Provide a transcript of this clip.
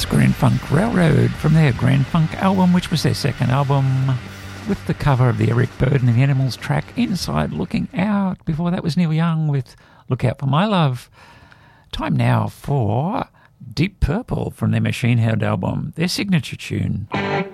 Grand Funk Railroad from their Grand Funk album, which was their second album, with the cover of the Eric Burdon and the Animals track Inside Looking Out. Before that was Neil Young with Look Out for My Love. Time now for Deep Purple from their Machine Head album, their signature tune.